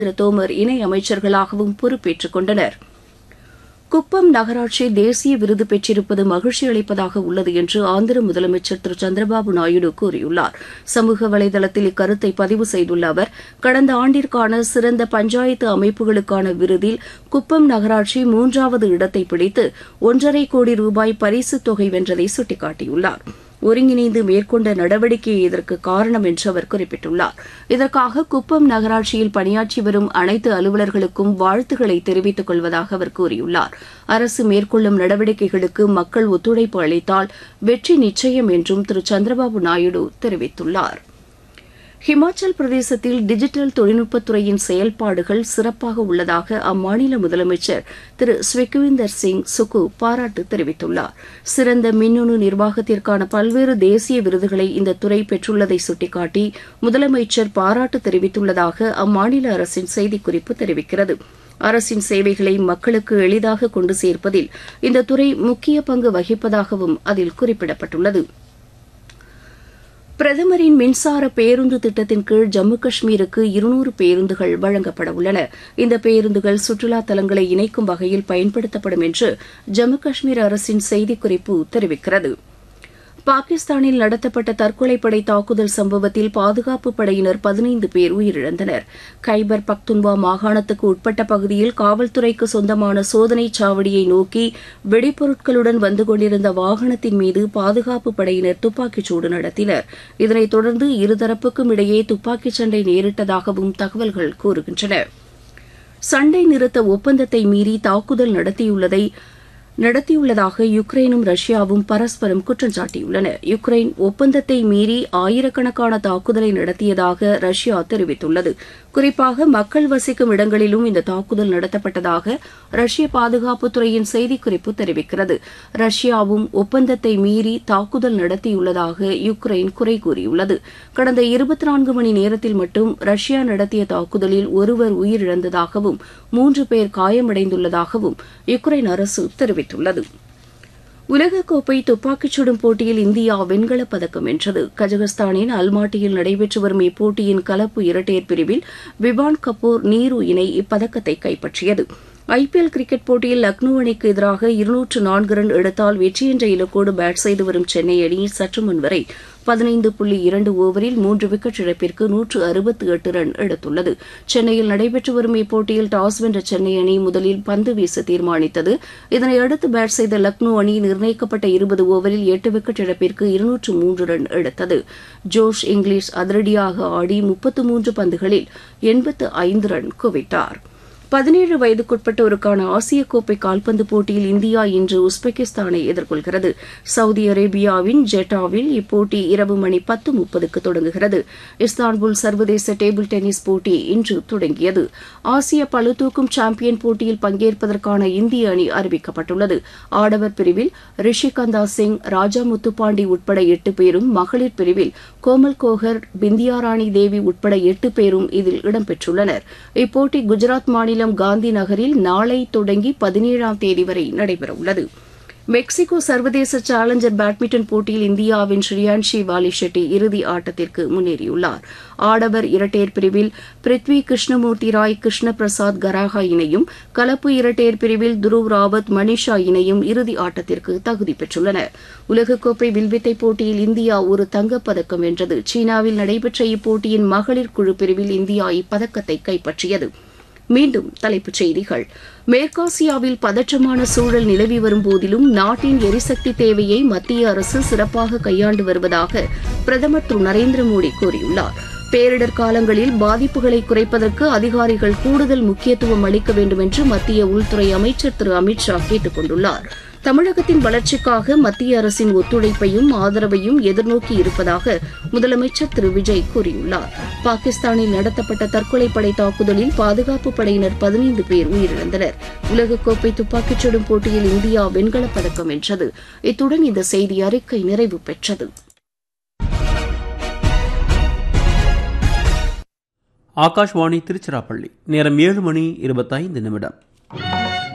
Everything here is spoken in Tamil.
தோமர் இணை அமைச்சர்களாகவும் பொறுப்பேற்றுக் கொண்டனர். குப்பம் நகராட்சி தேசிய விருது பெற்றிருப்பது மகிழ்ச்சி அளிப்பதாக உள்ளது என்று ஆந்திர முதலமைச்சர் திரு சந்திரபாபு நாயுடு கூறியுள்ளார். சமூக வலைதளத்தில் இக்கருத்தை பதிவு செய்துள்ள அவர், கடந்த ஆண்டிற்கான சிறந்த பஞ்சாயத்து அமைப்புகளுக்கான விருதில் குப்பம் நகராட்சி 3வது இடத்தை பிடித்து 1,50 கோடி ரூபாய் பரிசுத் தொகை வென்றதை சுட்டிக்காட்டியுள்ளார். ஒருங்கிணைந்து மேற்கொண்ட நடவடிக்கையே இதற்கு காரணம் என்று அவர் குறிப்பிட்டுள்ளார். இதற்காக குப்பம் நகராட்சியில் பணியாற்றி வரும் அனைத்து அலுவலர்களுக்கும் வாழ்த்துக்களை தெரிவித்துக் கொள்வதாக அவர் கூறியுள்ளார். அரசு மேற்கொள்ளும் நடவடிக்கைகளுக்கு மக்கள் ஒத்துழைப்பு அளித்தால் வெற்றி நிச்சயம் என்றும் திரு சந்திரபாபு நாயுடு தெரிவித்துள்ளார். ஹிமாச்சல் பிரதேசத்தில் டிஜிட்டல் தொழில்நுட்பத்துறையின் செயல்பாடுகள் சிறப்பாக உள்ளதாக அம்மாநில முதலமைச்சர் திரு ஸ்விக்விந்தர் சிங் சுக்கு பாராட்டு தெரிவித்துள்ளார். சிறந்த மின்னணு நிர்வாகத்திற்கான பல்வேறு தேசிய விருதுகளை இந்த துறை பெற்றுள்ளதை சுட்டிக்காட்டி முதலமைச்சர் பாராட்டு தெரிவித்துள்ளதாக அம்மாநில அரசின் செய்திக்குறிப்பு தெரிவிக்கிறது. அரசின் சேவைகளை மக்களுக்கு எளிதாக கொண்டு சேர்ப்பதில் இந்த துறை முக்கிய பங்கு வகிப்பதாகவும் அதில் குறிப்பிடப்பட்டுள்ளது. பிரதமரின் மின்சார பேருந்து திட்டத்தின் கீழ் ஜம்மு காஷ்மீருக்கு 200 பேருந்துகள் வழங்கப்பட உள்ளன. இந்த பேருந்துகள் சுற்றுலா தலங்களை இணைக்கும் வகையில் பயன்படுத்தப்படும் என்று ஜம்மு காஷ்மீர் அரசின் செய்திக்குறிப்பு தெரிவிக்கிறது. பாகிஸ்தானில் நடத்தப்பட்ட தற்கொலைப்படை தாக்குதல் சம்பவத்தில் பாதுகாப்பு படையினர் 15 பேர் உயிரிழந்தனர். கைபர் பக்துன்வா மாகாணத்துக்கு உட்பட்ட பகுதியில் காவல்துறைக்கு சொந்தமான சோதனைச் சாவடியை நோக்கி வெடிப்பொருட்களுடன் வந்து கொண்டிருந்த வாகனத்தின் மீது பாதுகாப்பு படையினர் துப்பாக்கிச்சூடு நடத்தினர். இதனைத் தொடர்ந்து இருதரப்புக்கும் இடையே துப்பாக்கிச் சண்டை நேரிட்டதாகவும் தகவல்கள் கூறுகின்றன. சண்டை நிறுத்த ஒப்பந்தத்தை மீறி தாக்குதல் நடத்தியுள்ளதாக யுக்ரைனும் ரஷ்யாவும் பரஸ்பரம் குற்றம் சாட்டியுள்ளன. யுக்ரைன் ஒப்பந்தத்தை மீறி ஆயிரக்கணக்கான தாக்குதலை நடத்தியதாக ரஷ்யா தெரிவித்துள்ளது. குறிப்பாக மக்கள் வசிக்கும் இடங்களிலும் இந்த தாக்குதல் நடத்தப்பட்டதாக ரஷ்ய பாதுகாப்புத்துறையின் செய்திக்குறிப்பு தெரிவிக்கிறது. ரஷ்யாவும் ஒப்பந்தத்தை மீறி தாக்குதல் நடத்தியுள்ளதாக யுக்ரைன் குறை கூறியுள்ளது. கடந்த 24 மணி நேரத்தில் மட்டும் ரஷ்யா நடத்திய தாக்குதலில் ஒருவர் உயிரிழந்ததாகவும் 3 பேர் காயமடைந்துள்ளதாகவும் யுக்ரைன் அரசு தெரிவித்துள்ளது. உலகக்கோப்பை துப்பாக்கிச் சுடும் போட்டியில் இந்தியா வெண்கலப் பதக்கம் வென்றது. கஜகஸ்தானின் அல்மாட்டியில் நடைபெற்று வரும் இப்போட்டியின் கலப்பு இரட்டையர் பிரிவில் விவான் கபூர் நீரு இணை இப்பதக்கத்தை கைப்பற்றியது. ஐபிஎல் கிரிக்கெட் போட்டியில் லக்னோ அணிக்கு எதிராக 204 ரன் எடுத்தால் வெற்றி என்ற இலக்கோடு பேட் செய்து வரும் சென்னை அணி சற்று முன் வரை 15.2 ஓவரில் 3 விக்கெட் இழப்பிற்கு 168 ரன் எடுத்துள்ளது. சென்னையில் நடைபெற்று வரும் இப்போட்டியில் டாஸ் வென்ற சென்னை அணி முதலில் பந்து வீச தீர்மானித்தது. இதனையடுத்து பேட் செய்த லக்னோ அணி நிர்ணயிக்கப்பட்ட 20 ஓவரில் 8 விக்கெட் இழப்பிற்கு 203 ரன் எடுத்தது. ஜோஷ் இங்கிலீஷ் அதிரடியாக ஆடி 33 பந்துகளில் 85 ரன் குவித்தார். 17 வயதுக்குட்பட்டோருக்கான ஆசிய கோப்பை கால்பந்து போட்டியில் இந்தியா இன்று உஸ்பெகிஸ்தானை எதிர்கொள்கிறது. சவுதி அரேபியாவின் ஜெட்டாவில் இப்போட்டி இரவு மணி 10:30க்கு தொடங்குகிறது. இஸ்தான்புல் சர்வதேச டேபிள் டென்னிஸ் போட்டி இன்று தொடங்கியது. ஆசிய பளுதூக்கும் சாம்பியன் போட்டியில் பங்கேற்பதற்கான இந்திய அணி அறிவிக்கப்பட்டுள்ளது. ஆடவர் பிரிவில் ரிஷிகந்தா சிங், ராஜா முத்துப்பாண்டி உட்பட 8 பேரும், மகளிர் பிரிவில் கோமல் கோகர், பிந்தியாராணி தேவி உட்பட 8 பேரும் இதில் இடம்பெற்றுள்ளனர். இப்போட்டி குஜராத் மாநிலம் காந்தி நகரில் நாளை தொடங்கி 17ஆம் தேதி வரை நடைபெறவுள்ளது. மெக்சிகோ சர்வதேச சேலஞ்சர் பேட்மிண்டன் போட்டியில் இந்தியாவின் ஸ்ரீயான்ஷி வாலி ஷெட்டி இறுதி ஆட்டத்திற்கு முன்னேறியுள்ளார். ஆடவர் இரட்டையர் பிரிவில் பிருத்வி கிருஷ்ணமூர்த்தி ராய் கிருஷ்ண பிரசாத் கராகா இணையும், கலப்பு இரட்டையர் பிரிவில் துருவ் ராவத் மனிஷா இணையும் இறுதி ஆட்டத்திற்கு தகுதி பெற்றுள்ளனர். உலகக்கோப்பை வில்வித்தை போட்டியில் இந்தியா ஒரு தங்கப்பதக்கம் வென்றது. சீனாவில் நடைபெற்ற இப்போட்டியின் மகளிர் குழு பிரிவில் இந்தியா இப்பதக்கத்தை கைப்பற்றியது. மீண்டும் தலைப்புச் செய்திகள். மேற்காசியாவில் பதற்றமான சூழல் நிலவி வரும் போதிலும் நாட்டின் எரிசக்தி தேவையை மத்திய அரசு சிறப்பாக கையாண்டு வருவதாக பிரதமர் திரு நரேந்திர மோடி கூறியுள்ளார். பேரிடர் காலங்களில் பாதிப்புகளை குறைப்பதற்கு அதிகாரிகள் கூடுதல் முக்கியத்துவம் அளிக்க வேண்டும் என்று மத்திய உள்துறை அமைச்சர் திரு அமித் ஷா கேட்டுக் கொண்டுள்ளார். தமிழகத்தின் வளர்ச்சிக்காக மத்திய அரசின் ஒத்துழைப்பையும் ஆதரவையும் எதிர்நோக்கி இருப்பதாக முதலமைச்சர் திரு விஜய் கூறியுள்ளார். பாகிஸ்தானில் நடத்தப்பட்ட தற்கொலைப்படை தாக்குதலில் பாதுகாப்பு படையினர் 15 பேர் உயிரிழந்தனர். உலகக்கோப்பை துப்பாக்கிச் சுடும் போட்டியில் இந்தியா வெண்கலப் பதக்கம் வென்றது. இத்துடன் இந்த செய்தி அறிக்கை நிறைவு பெற்றது. ஆகாஷ்வாணி திருச்சிராப்பள்ளி. நேரம் 7:25.